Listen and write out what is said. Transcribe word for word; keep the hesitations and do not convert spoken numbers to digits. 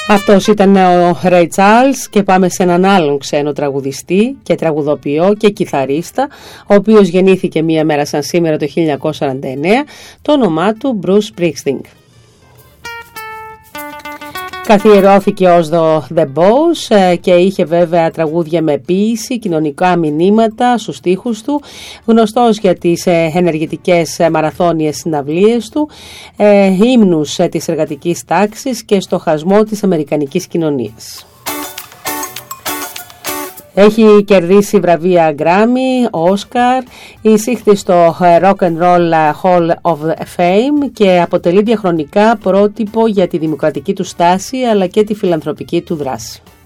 Αυτός ήταν ο Ray Charles και πάμε σε έναν άλλον ξένο τραγουδιστή και τραγουδοποιό και κιθαρίστα, ο οποίος γεννήθηκε μία μέρα σαν σήμερα το χίλια εννιακόσια σαράντα εννέα, το όνομά του Bruce Springsteen. Καθιερώθηκε ως The Boss και είχε βέβαια τραγούδια με ποίηση, κοινωνικά μηνύματα στους στίχους του, γνωστός για τις ενεργητικές μαραθώνιες συναυλίες του, ύμνους της εργατικής τάξης και στοχασμό της αμερικανικής κοινωνίας. Έχει κερδίσει βραβεία Grammy, Oscar, εισήχθη στο Rock and Roll Hall of Fame και αποτελεί διαχρονικά πρότυπο για τη δημοκρατική του στάση αλλά και τη φιλανθρωπική του δράση.